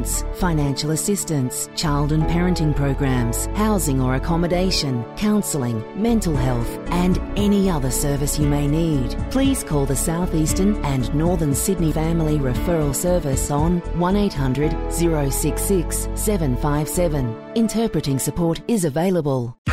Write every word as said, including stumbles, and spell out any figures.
insurance, financial assistance, child and parenting programs, housing or accommodation, counselling, mental health and any other service you may need. Please call the South Eastern and Northern Sydney Family Referral Service on one eight hundred, zero six six, seven five seven. Interpreting support is available.